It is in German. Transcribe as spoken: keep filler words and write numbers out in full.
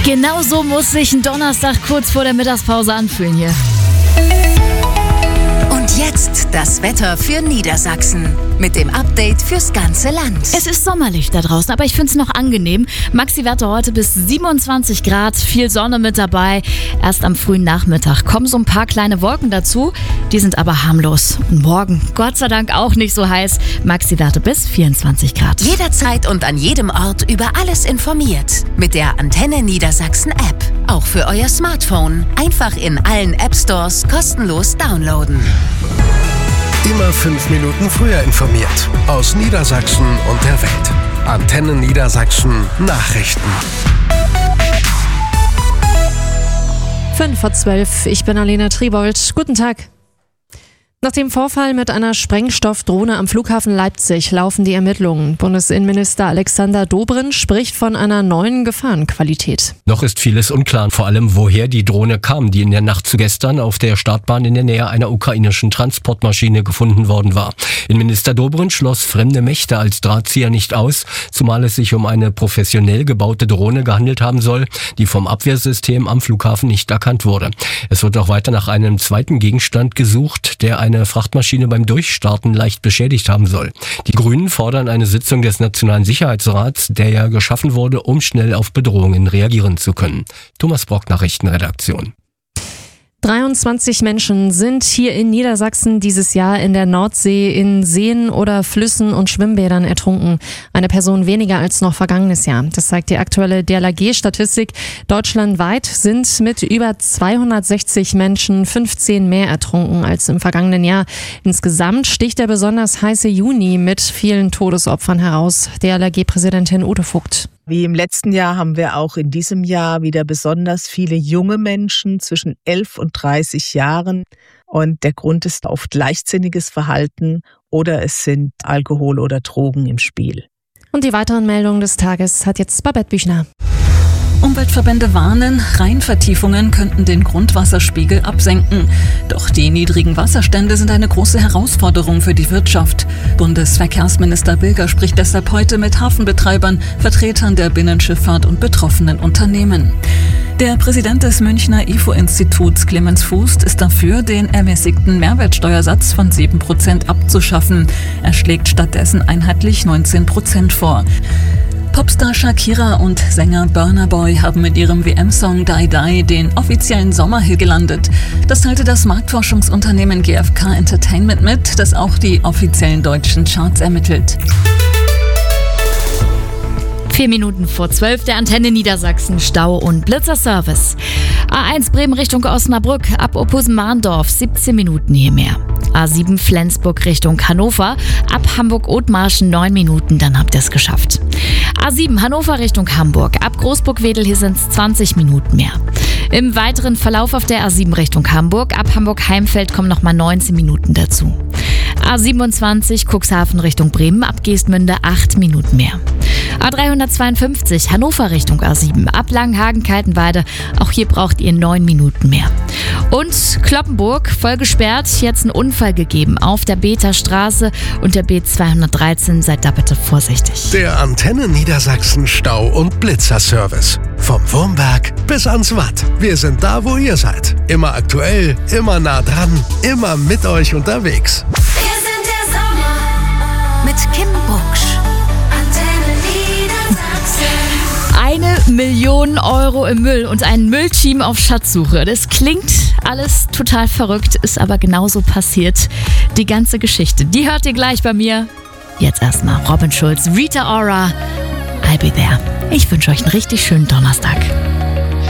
Genau so muss sich ein Donnerstag kurz vor der Mittagspause anfühlen hier. Und jetzt das Wetter für Niedersachsen mit dem Update fürs ganze Land. Es ist sommerlich da draußen, aber ich finde es noch angenehm. Maxi-Werte heute bis siebenundzwanzig Grad, viel Sonne mit dabei. Erst am frühen Nachmittag kommen so ein paar kleine Wolken dazu, die sind aber harmlos. Und morgen, Gott sei Dank, auch nicht so heiß. Maxi-Werte bis vierundzwanzig Grad. Jederzeit und an jedem Ort über alles informiert. Mit der Antenne Niedersachsen App. Auch für euer Smartphone. Einfach in allen App-Stores kostenlos downloaden. Immer fünf Minuten früher informiert. Aus Niedersachsen und der Welt. Antenne Niedersachsen Nachrichten. Fünf vor zwölf, ich bin Alena Tribold. Guten Tag. Nach dem Vorfall mit einer Sprengstoffdrohne am Flughafen Leipzig laufen die Ermittlungen. Bundesinnenminister Alexander Dobrindt spricht von einer neuen Gefahrenqualität. Noch ist vieles unklar, vor allem woher die Drohne kam, die in der Nacht zu gestern auf der Startbahn in der Nähe einer ukrainischen Transportmaschine gefunden worden war. Innenminister Dobrindt schloss fremde Mächte als Drahtzieher nicht aus, zumal es sich um eine professionell gebaute Drohne gehandelt haben soll, die vom Abwehrsystem am Flughafen nicht erkannt wurde. Es wird auch weiter nach einem zweiten Gegenstand gesucht, der eine Frachtmaschine beim Durchstarten leicht beschädigt haben soll. Die Grünen fordern eine Sitzung des Nationalen Sicherheitsrats, der ja geschaffen wurde, um schnell auf Bedrohungen reagieren zu können. Thomas Brock, Nachrichtenredaktion. dreiundzwanzig Menschen sind hier in Niedersachsen dieses Jahr in der Nordsee in Seen oder Flüssen und Schwimmbädern ertrunken. Eine Person weniger als noch vergangenes Jahr. Das zeigt die aktuelle D L R G-Statistik. Deutschlandweit sind mit über zweihundertsechzig Menschen fünfzehn mehr ertrunken als im vergangenen Jahr. Insgesamt sticht der besonders heiße Juni mit vielen Todesopfern heraus. D L R G-Präsidentin Ute Vogt. Wie im letzten Jahr haben wir auch in diesem Jahr wieder besonders viele junge Menschen zwischen elf und dreißig Jahren. Und der Grund ist oft leichtsinniges Verhalten oder es sind Alkohol oder Drogen im Spiel. Und die weiteren Meldungen des Tages hat jetzt Babette Büchner. Umweltverbände warnen, Rheinvertiefungen könnten den Grundwasserspiegel absenken. Doch die niedrigen Wasserstände sind eine große Herausforderung für die Wirtschaft. Bundesverkehrsminister Bilger spricht deshalb heute mit Hafenbetreibern, Vertretern der Binnenschifffahrt und betroffenen Unternehmen. Der Präsident des Münchner I F O-Instituts, Clemens Fußt, ist dafür, den ermäßigten Mehrwertsteuersatz von sieben Prozent abzuschaffen. Er schlägt stattdessen einheitlich neunzehn Prozent vor. Popstar Shakira und Sänger Burna Boy haben mit ihrem W M-Song Die Die den offiziellen Sommerhit gelandet. Das teilte das Marktforschungsunternehmen G F K Entertainment mit, das auch die offiziellen deutschen Charts ermittelt. Vier Minuten vor zwölf, der Antenne Niedersachsen, Stau- und Blitzerservice. A eins Bremen Richtung Osnabrück, ab Ophusen-Mahndorf, siebzehn Minuten hier mehr. A sieben Flensburg Richtung Hannover, ab Hamburg-Othmarschen neun Minuten, dann habt ihr es geschafft. A sieben Hannover Richtung Hamburg, ab Großburg-Wedel, hier sind es zwanzig Minuten mehr. Im weiteren Verlauf auf der A sieben Richtung Hamburg, ab Hamburg-Heimfeld kommen nochmal neunzehn Minuten dazu. A siebenundzwanzig Cuxhaven Richtung Bremen, ab Geestmünde acht Minuten mehr. A dreihundertzweiundfünfzig Hannover Richtung A sieben, ab Langenhagen-Kaltenweide, auch hier braucht ihr neun Minuten mehr. Und Cloppenburg, voll gesperrt, jetzt ein Unfall gegeben auf der Beta-Straße und der B zweihundertdreizehn, seid da bitte vorsichtig. Der Antenne Niedersachsen Stau- und Blitzerservice. Vom Wurmberg bis ans Watt. Wir sind da, wo ihr seid. Immer aktuell, immer nah dran, immer mit euch unterwegs. Wir sind der Sommer mit Kim Bucksch. Eine Million Euro im Müll und ein Müllteam auf Schatzsuche. Das klingt alles total verrückt, ist aber genauso passiert. Die ganze Geschichte, die hört ihr gleich bei mir. Jetzt erstmal Robin Schulz, Rita Ora, I'll be there. Ich wünsche euch einen richtig schönen Donnerstag.